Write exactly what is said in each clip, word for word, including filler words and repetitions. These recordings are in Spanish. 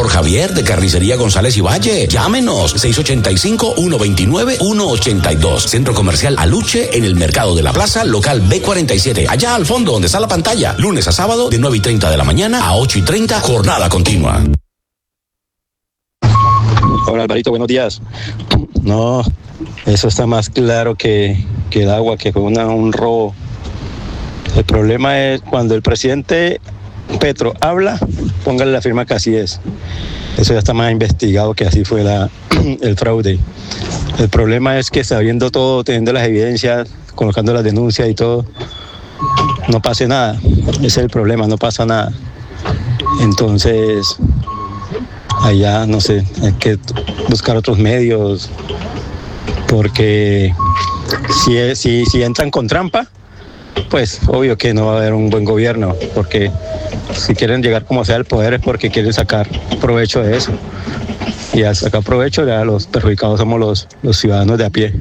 por Javier de Carnicería González y Valle. Llámenos seis ocho cinco, uno dos nueve, uno ocho dos. Centro Comercial Aluche en el Mercado de la Plaza, local B cuarenta y siete. Allá al fondo donde está la pantalla. Lunes a sábado de nueve y treinta de la mañana a ocho y treinta. Jornada continua. Hola Alvarito, buenos días. No, eso está más claro que, que el agua, que fue una, un robo. El problema es cuando el presidente Petro habla, póngale la firma que así es. Eso ya está más investigado que así fue la, el fraude. El problema es que sabiendo todo, teniendo las evidencias, colocando las denuncias y todo, no pase nada. Ese es el problema, no pasa nada. Entonces, allá, no sé, hay que buscar otros medios, porque si, si, si entran con trampa, pues obvio que no va a haber un buen gobierno, porque si quieren llegar como sea al poder es porque quieren sacar provecho de eso. Y al sacar provecho, ya los perjudicados somos los, los ciudadanos de a pie.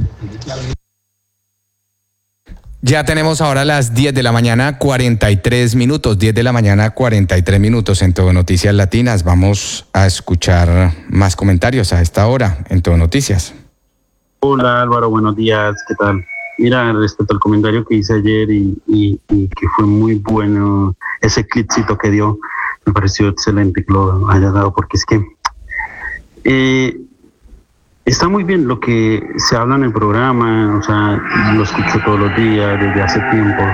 Ya tenemos ahora las diez de la mañana, cuarenta y tres minutos, diez de la mañana, cuarenta y tres minutos en Todo Noticias Latinas. Vamos a escuchar más comentarios a esta hora en Todo Noticias. Hola Álvaro, buenos días, ¿qué tal? Mira, respecto al comentario que hice ayer y, y, y que fue muy bueno, ese clipcito que dio, me pareció excelente que lo haya dado, porque es que eh, está muy bien lo que se habla en el programa, o sea, lo escucho todos los días desde hace tiempo,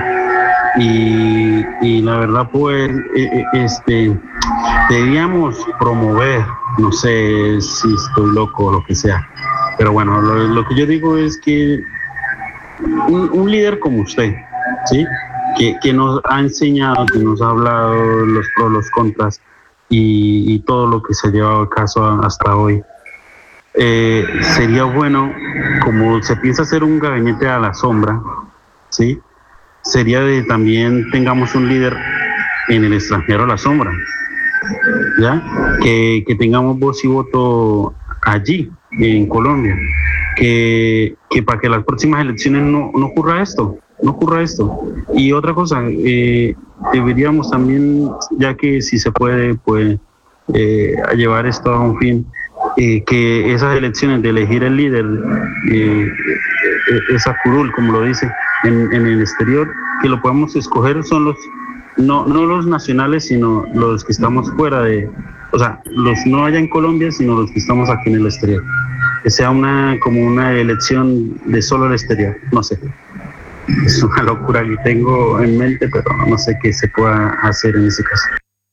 y, y la verdad pues eh, este debíamos promover, no sé si estoy loco o lo que sea, pero bueno, lo, lo que yo digo es que Un, un líder como usted, ¿sí? Que, que nos ha enseñado, que nos ha hablado los pros, los contras y, y todo lo que se ha llevado a caso hasta hoy. Eh, sería bueno, como se piensa hacer un gabinete a la sombra, ¿sí? Sería de también tengamos un líder en el extranjero a la sombra, ¿ya? Que, que tengamos voz y voto allí, en Colombia. Que, que para que las próximas elecciones no, no ocurra esto, no ocurra esto. Y otra cosa, eh, deberíamos también, ya que si se puede, pues, eh, a llevar esto a un fin, eh, que esas elecciones de elegir el líder, eh, esa curul, como lo dice, en, en el exterior, que lo podamos escoger son los, no, no los nacionales, sino los que estamos fuera de, o sea, los no allá en Colombia, sino los que estamos aquí en el exterior. Que sea una como una elección de solo el exterior, no sé. Es una locura que tengo en mente, pero no sé qué se pueda hacer en ese caso.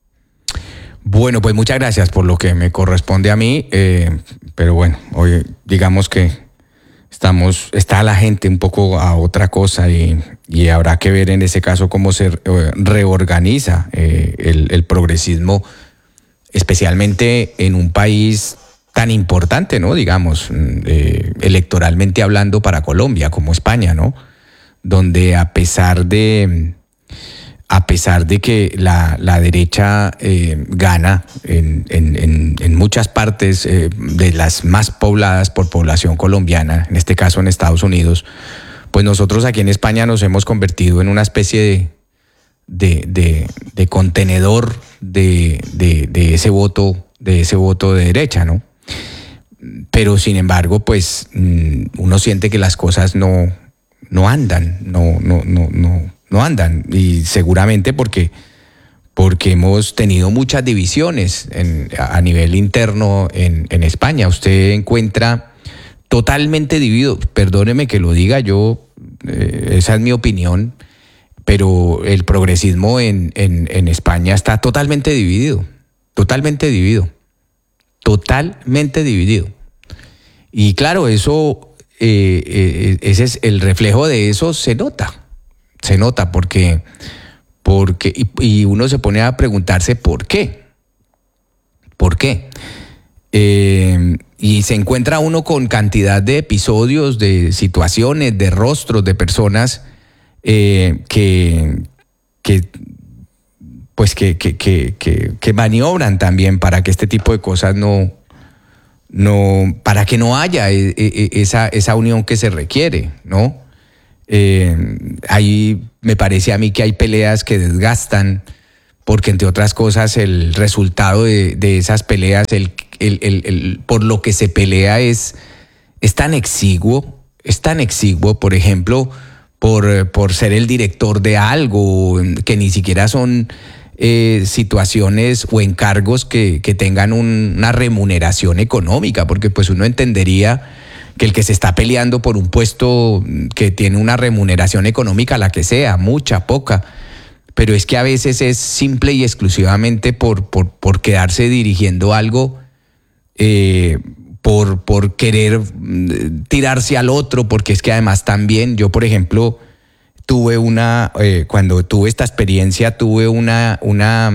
Bueno, pues muchas gracias por lo que me corresponde a mí, eh, pero bueno, hoy digamos que estamos, está la gente un poco a otra cosa y, y habrá que ver en ese caso cómo se reorganiza eh, el, el progresismo, especialmente en un país tan importante, ¿no? Digamos, eh, electoralmente hablando para Colombia, como España, ¿no? Donde a pesar de, a pesar de que la, la derecha eh, gana en, en, en, en muchas partes eh, de las más pobladas por población colombiana, en este caso en Estados Unidos, pues nosotros aquí en España nos hemos convertido en una especie de, de, de, de contenedor de, de, de ese voto, de ese voto de derecha, ¿no? Pero sin embargo, pues uno siente que las cosas no, no andan, no, no, no, no, no andan. Y seguramente porque, porque hemos tenido muchas divisiones en, a nivel interno en, en España. Usted encuentra totalmente dividido, perdóneme que lo diga yo, eh, esa es mi opinión, pero el progresismo en, en, en España está totalmente dividido, totalmente dividido. Totalmente dividido. Y claro, eso, eh, eh, ese es el reflejo de eso, se nota, se nota porque, porque y, y uno se pone a preguntarse por qué, por qué. Eh, y se encuentra uno con cantidad de episodios, de situaciones, de rostros, de personas eh, que, que pues que, que, que, que, que maniobran también para que este tipo de cosas no, no para que no haya esa, esa unión que se requiere, ¿no? Eh, ahí me parece a mí que hay peleas que desgastan, porque entre otras cosas el resultado de, de esas peleas, el, el, el, el, por lo que se pelea es, es tan exiguo, es tan exiguo, por ejemplo, por, por ser el director de algo, que ni siquiera son eh, situaciones o encargos que, que tengan un, una remuneración económica, porque pues uno entendería que el que se está peleando por un puesto que tiene una remuneración económica, la que sea, mucha, poca, pero es que a veces es simple y exclusivamente por, por, por quedarse dirigiendo algo, eh, por, por querer tirarse al otro, porque es que además también, yo por ejemplo, tuve una, eh, cuando tuve esta experiencia, tuve una, una,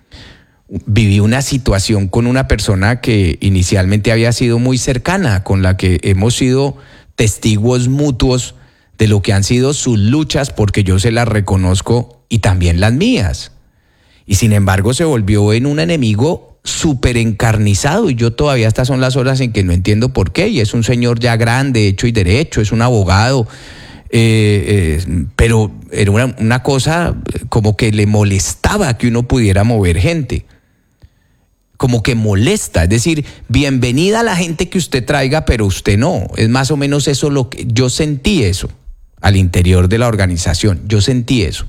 viví una situación con una persona que inicialmente había sido muy cercana, con la que hemos sido testigos mutuos de lo que han sido sus luchas, porque yo se las reconozco y también las mías. Y sin embargo se volvió en un enemigo súper encarnizado, y yo todavía estas son las horas en que no entiendo por qué, y es un señor ya grande, hecho y derecho, es un abogado, eh, eh, pero era una, una cosa como que le molestaba que uno pudiera mover gente, como que molesta, es decir, bienvenida a la gente que usted traiga, pero usted no, es más o menos eso lo que yo sentí, eso al interior de la organización, yo sentí eso.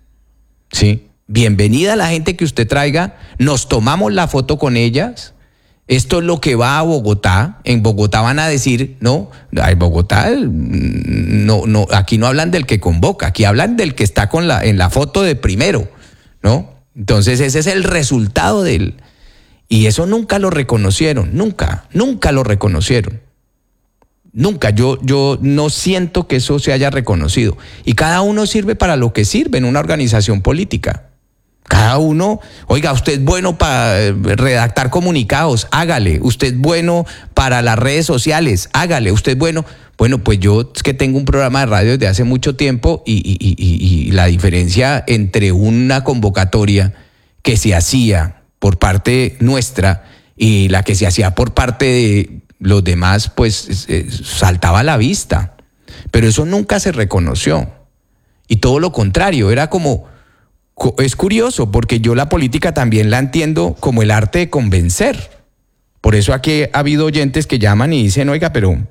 Sí, bienvenida a la gente que usted traiga, nos tomamos la foto con ellas, esto es lo que va a Bogotá, en Bogotá van a decir, no, en Bogotá, no, no, aquí no hablan del que convoca, aquí hablan del que está con la, en la foto de primero, ¿no? Entonces ese es el resultado del, y eso nunca lo reconocieron, nunca, nunca lo reconocieron. Nunca, yo, yo no siento que eso se haya reconocido. Y cada uno sirve para lo que sirve en una organización política. Cada uno, oiga, usted es bueno para redactar comunicados, hágale. Usted es bueno para las redes sociales, hágale. Usted es bueno. Bueno, pues yo es que tengo un programa de radio desde hace mucho tiempo y, y, y, y la diferencia entre una convocatoria que se hacía por parte nuestra y la que se hacía por parte de los demás, pues eh, saltaba a la vista, pero eso nunca se reconoció, y todo lo contrario, era como, es curioso, porque yo la política también la entiendo como el arte de convencer. Por eso aquí ha habido oyentes que llaman y dicen, oiga, pero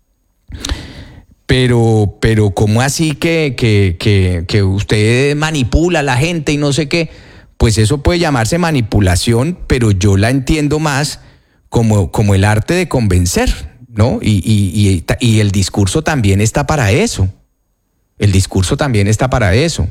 pero, pero ¿cómo así que, que, que, que usted manipula a la gente y no sé qué? Pues eso puede llamarse manipulación, pero yo la entiendo más Como, como el arte de convencer, ¿no? Y, y, y, y el discurso también está para eso. El discurso también está para eso.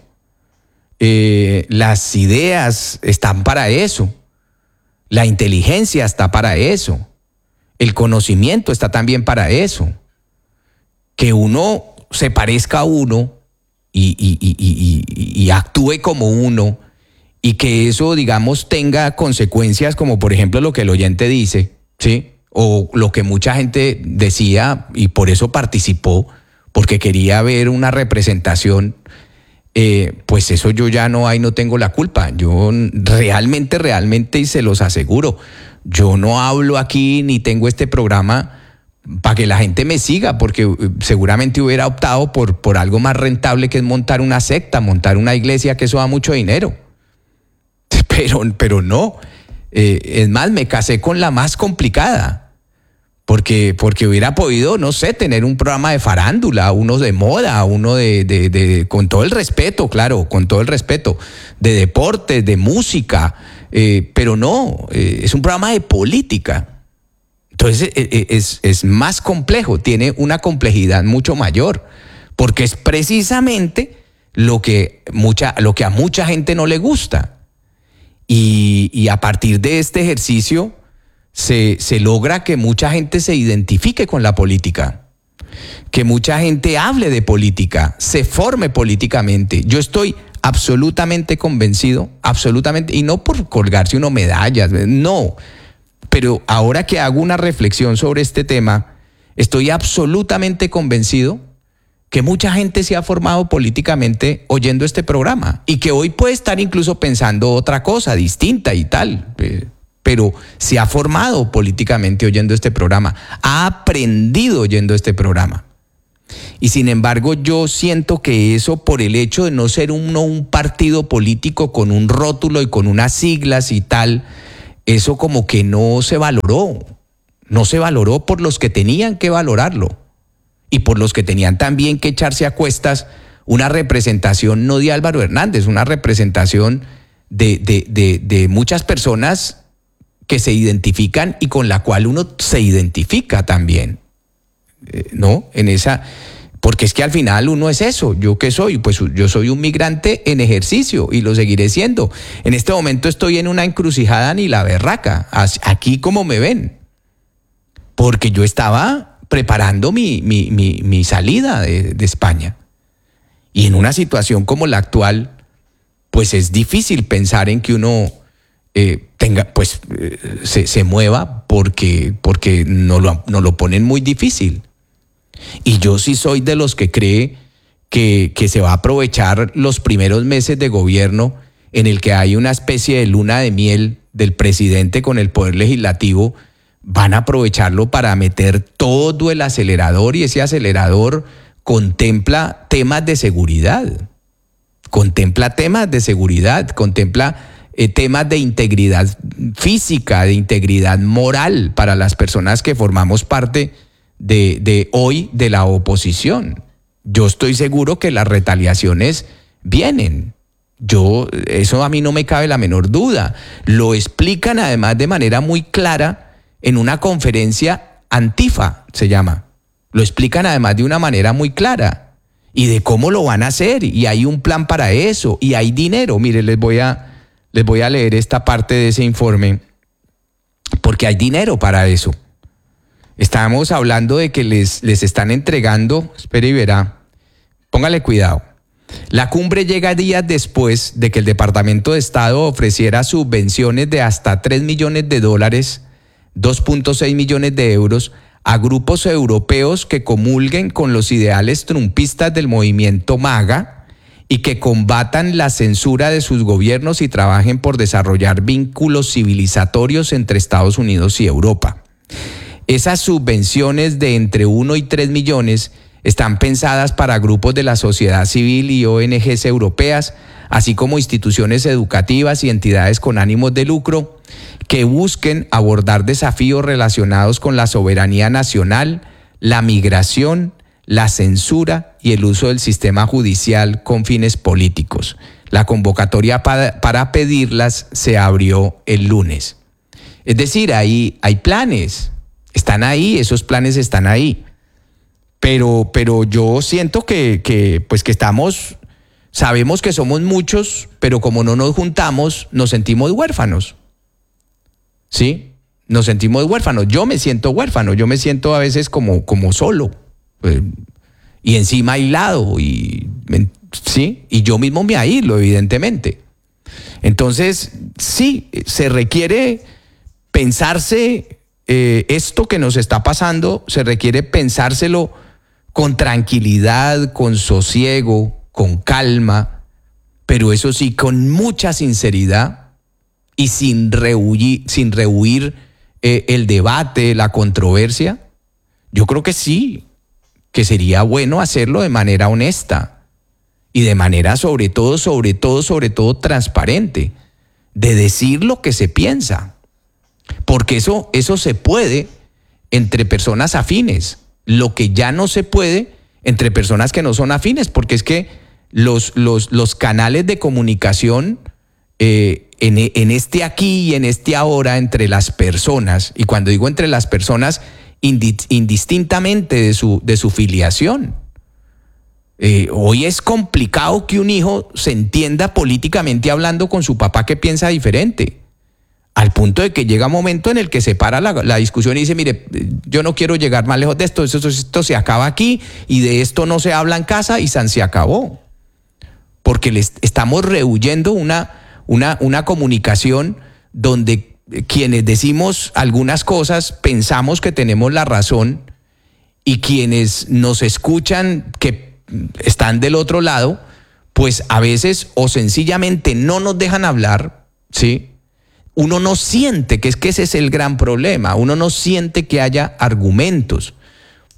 Eh, las ideas están para eso. La inteligencia está para eso. El conocimiento está también para eso. Que uno se parezca a uno y, y, y, y, y actúe como uno, y que eso, digamos, tenga consecuencias como, por ejemplo, lo que el oyente dice, ¿sí? O lo que mucha gente decía y por eso participó, porque quería ver una representación, eh, pues eso yo ya no, ahí no tengo la culpa. Yo realmente, realmente, y se los aseguro, yo no hablo aquí ni tengo este programa para que la gente me siga, porque seguramente hubiera optado por, por algo más rentable, que es montar una secta, montar una iglesia, que eso da mucho dinero. Pero, pero no, eh, es más, me casé con la más complicada, porque, porque hubiera podido, no sé, tener un programa de farándula, uno de moda, uno de, de, de con todo el respeto, claro, con todo el respeto, de deportes, de música, eh, pero no, eh, es un programa de política. Entonces eh, es, es más complejo, tiene una complejidad mucho mayor, porque es precisamente lo que, mucha, lo que a mucha gente no le gusta. Y, y a partir de este ejercicio se, se logra que mucha gente se identifique con la política, que mucha gente hable de política, se forme políticamente. Yo estoy absolutamente convencido, absolutamente, y no por colgarse uno medallas, no, pero ahora que hago una reflexión sobre este tema, estoy absolutamente convencido que mucha gente se ha formado políticamente oyendo este programa, y que hoy puede estar incluso pensando otra cosa distinta y tal, pero se ha formado políticamente oyendo este programa, ha aprendido oyendo este programa. Y sin embargo yo siento que eso, por el hecho de no ser uno un partido político con un rótulo y con unas siglas y tal, eso como que no se valoró. No se valoró por los que tenían que valorarlo y por los que tenían también que echarse a cuestas una representación no de Álvaro Hernández, una representación de, de, de, de muchas personas que se identifican y con la cual uno se identifica también, eh, ¿no? En esa, porque es que al final uno es eso. ¿Yo qué soy? Pues yo soy un migrante en ejercicio y lo seguiré siendo. En este momento estoy en una encrucijada ni la berraca, aquí como me ven, porque yo estaba preparando mi, mi, mi, mi salida de, de España. Y en una situación como la actual, pues es difícil pensar en que uno eh, tenga, pues eh, se, se mueva porque, porque no lo, no lo ponen muy difícil. Y yo sí soy de los que cree que, que se va a aprovechar los primeros meses de gobierno en el que hay una especie de luna de miel del presidente con el poder legislativo. Van a aprovecharlo para meter todo el acelerador, y ese acelerador contempla temas de seguridad, contempla temas de seguridad, contempla eh, temas de integridad física, de integridad moral para las personas que formamos parte de, de hoy de la oposición. Yo estoy seguro que las retaliaciones vienen. Yo, eso a mí no me cabe la menor duda. Lo explican además de manera muy clara en una conferencia Antifa, se llama. Lo explican además de una manera muy clara y de cómo lo van a hacer, y hay un plan para eso y hay dinero. Mire, les voy a, les voy a leer esta parte de ese informe porque hay dinero para eso. Estábamos hablando de que les, les están entregando, espere y verá, póngale cuidado. La cumbre llega días después de que el Departamento de Estado ofreciera subvenciones de hasta tres millones de dólares, dos punto seis millones de euros, a grupos europeos que comulguen con los ideales trumpistas del movimiento MAGA y que combatan la censura de sus gobiernos y trabajen por desarrollar vínculos civilizatorios entre Estados Unidos y Europa. Esas subvenciones de entre uno y tres millones están pensadas para grupos de la sociedad civil y O N Ges europeas, así como instituciones educativas y entidades con ánimos de lucro que busquen abordar desafíos relacionados con la soberanía nacional, la migración, la censura y el uso del sistema judicial con fines políticos. La convocatoria para, para pedirlas se abrió el lunes. Es decir, ahí hay planes, están ahí, esos planes están ahí. Pero, pero yo siento que, que, pues que estamos, sabemos que somos muchos, pero como no nos juntamos, nos sentimos huérfanos. ¿Sí? Nos sentimos huérfanos. Yo me siento huérfano, yo me siento a veces como, como solo. Pues, y encima aislado, y, ¿sí? Y yo mismo me aíslo, evidentemente. Entonces, sí, se requiere pensarse eh, esto que nos está pasando, se requiere pensárselo con tranquilidad, con sosiego, con calma, pero eso sí, con mucha sinceridad y sin rehuir, sin rehuir eh, el debate, la controversia. Yo creo que sí, que sería bueno hacerlo de manera honesta y de manera sobre todo, sobre todo, sobre todo transparente, de decir lo que se piensa, porque eso, eso se puede entre personas afines. Lo que ya no se puede entre personas que no son afines, porque es que los, los, los canales de comunicación eh, en, en este aquí y en este ahora entre las personas, y cuando digo entre las personas, indistintamente de su, de su filiación. Eh, hoy es complicado que un hijo se entienda políticamente hablando con su papá que piensa diferente. Al punto de que llega un momento en el que se para la, la discusión y dice, mire, yo no quiero llegar más lejos de esto, esto, esto se acaba aquí y de esto no se habla en casa y san se acabó. Porque les estamos rehuyendo una, una, una comunicación donde quienes decimos algunas cosas pensamos que tenemos la razón y quienes nos escuchan que están del otro lado, pues a veces o sencillamente no nos dejan hablar, ¿sí? Uno no siente, que es que ese es el gran problema, uno no siente que haya argumentos,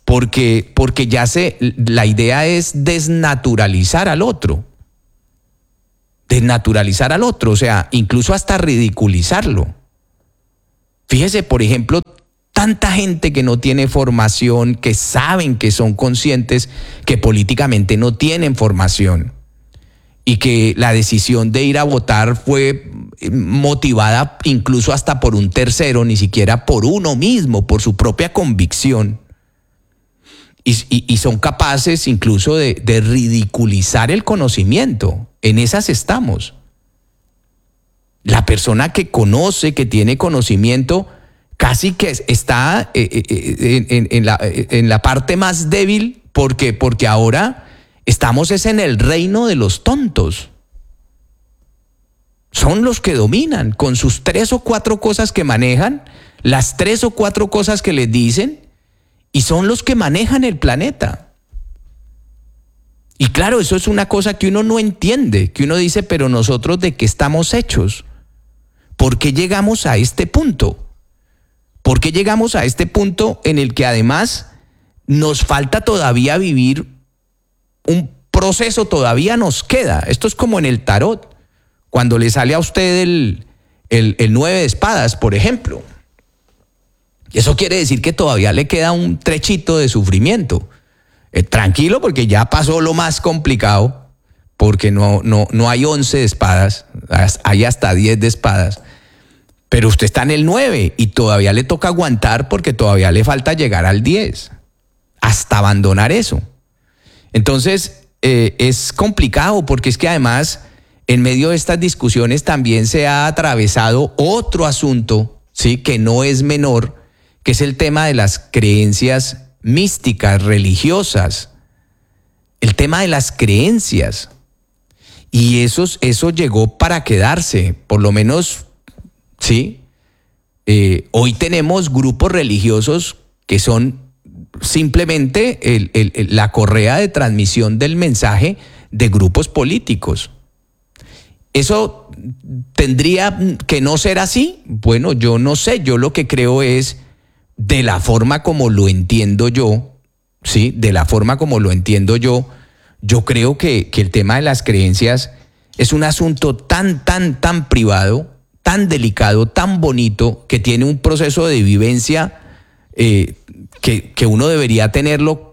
porque, porque ya se, la idea es desnaturalizar al otro. Desnaturalizar al otro, o sea, incluso hasta ridiculizarlo. Fíjese, por ejemplo, tanta gente que no tiene formación, que saben que son conscientes que políticamente no tienen formación y que la decisión de ir a votar fue motivada incluso hasta por un tercero, ni siquiera por uno mismo, por su propia convicción. Y, y, y son capaces incluso de, de ridiculizar el conocimiento. En esas estamos. La persona que conoce, que tiene conocimiento, casi que está en, en, en, la, en la parte más débil, porque, porque ahora estamos es en el reino de los tontos. Son los que dominan con sus tres o cuatro cosas que manejan, las tres o cuatro cosas que les dicen, y son los que manejan el planeta. Y claro, eso es una cosa que uno no entiende, que uno dice, pero nosotros ¿de qué estamos hechos? ¿Por qué llegamos a este punto? ¿Por qué llegamos a este punto en el que además nos falta todavía vivir un proceso, todavía nos queda? Esto es como en el tarot, cuando le sale a usted el, el, el nueve de espadas, por ejemplo. Eso quiere decir que todavía le queda un trechito de sufrimiento. Eh, tranquilo, porque ya pasó lo más complicado, porque no, no, no hay once de espadas, hay hasta diez de espadas. Pero usted está en el nueve y todavía le toca aguantar porque todavía le falta llegar al diez, hasta abandonar eso. Entonces, eh, es complicado porque es que además, en medio de estas discusiones también se ha atravesado otro asunto, ¿sí?, que no es menor, que es el tema de las creencias místicas, religiosas. El tema de las creencias. Y eso, eso llegó para quedarse, por lo menos, ¿sí? Eh, hoy tenemos grupos religiosos que son simplemente el, el, el, la correa de transmisión del mensaje de grupos políticos. ¿Eso tendría que no ser así? Bueno, yo no sé, yo lo que creo es, de la forma como lo entiendo yo, ¿sí? De la forma como lo entiendo yo, yo creo que, que el tema de las creencias es un asunto tan, tan, tan privado, tan delicado, tan bonito, que tiene un proceso de vivencia eh, que, que uno debería tenerlo.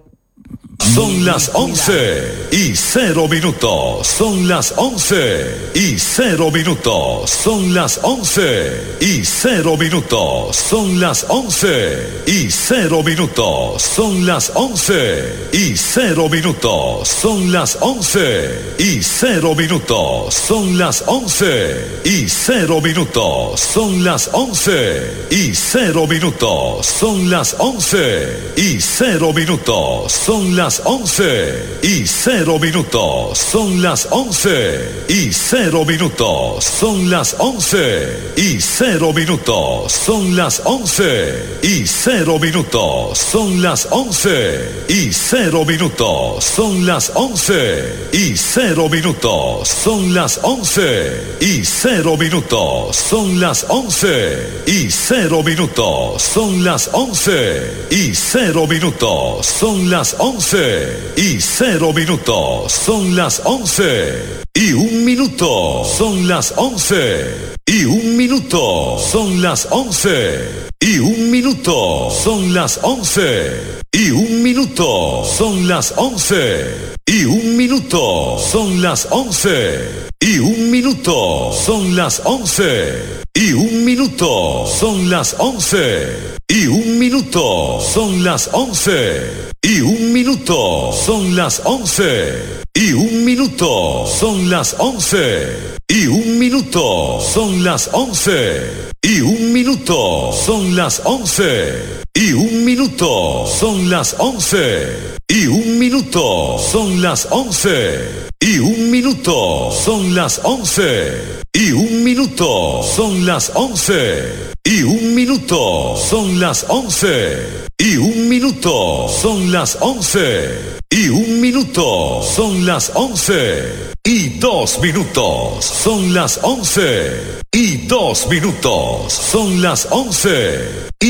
Son las once y cero minutos. Son las once y cero minutos. Son las once y cero minutos. Son las once y cero minutos. Son las once y cero minutos. Son las once y cero minutos. Son las once y cero minutos. Son las once y cero minutos. Son las once y cero minutos. Son las once y cero minutos. Son las once y cero minutos. Son las once y cero minutos. Son las once y cero minutos. Son las once y cero minutos. Son las once y cero minutos. Son las once y cero minutos. Son las once y cero minutos. Son las once y cero minutos. Son las once y cero minutos. Son las once y un minuto. Son las once y un minuto. Son las once y un minuto. Son las once y un minuto. Son las once y un minuto. Son las once y un minuto. Son las once y un minuto. Son las once y un minuto. Son las once y un minuto. Son las once y un minuto. Son las once y un minuto. Son las once y un minuto. Son las once y un minuto. Son las once y un minuto. Son las once y un minuto. Son las once y un minuto. Son las once y un minuto. Son las once y un minuto. Son las once y un minuto. Son las once y dos minutos. Son las once y dos minutos. Son las once y dos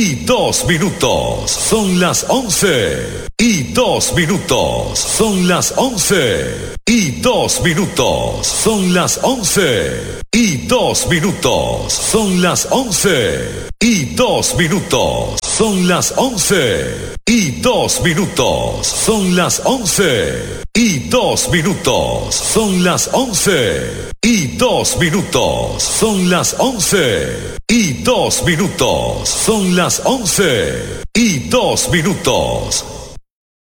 dos minutos. Son las once y dos minutos. Son las once y dos minutos. Son las once y dos minutos. Son las once y dos minutos. Son las once y dos minutos. Son las once y dos minutos. Son las once y dos minutos. Son las once y dos minutos. Son las once y dos minutos.